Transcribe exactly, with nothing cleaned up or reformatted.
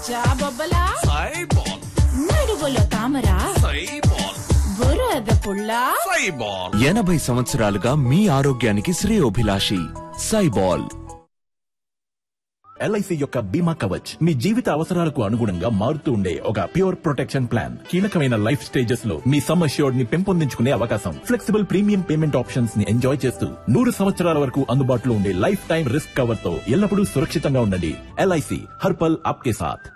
జాబొబ్బలా సైబాల్, నడువులో తామర సైబాల్, బురద పుల్ల సైబాల్. ఎనభై సంవత్సరాలుగా మీ ఆరోగ్యానికి శ్రేయోభిలాషి సైబాల్. ఎల్ఐసి యొక్క బీమా కవచ్ మీ జీవిత అవసరాలకు అనుగుణంగా మారుతూ ఉండే ఒక ప్యూర్ ప్రొటెక్షన్ ప్లాన్. కీలకమైన లైఫ్ స్టేజెస్ లో మీ సమ్ అష్యూర్డ్ ని పెంపొందించుకునే అవకాశం, ఫ్లెక్సిబుల్ ప్రీమియం పేమెంట్ ఆప్షన్స్ ని ఎంజాయ్ చేస్తూ నూరు సంవత్సరాల వరకు అందుబాటులో ఉండే లైఫ్ టైం రిస్క్ కవర్ తో ఎల్లప్పుడూ సురక్షితంగా ఉండండి. ఎల్ఐసి హర్పల్ ఆప్కే సాథ్.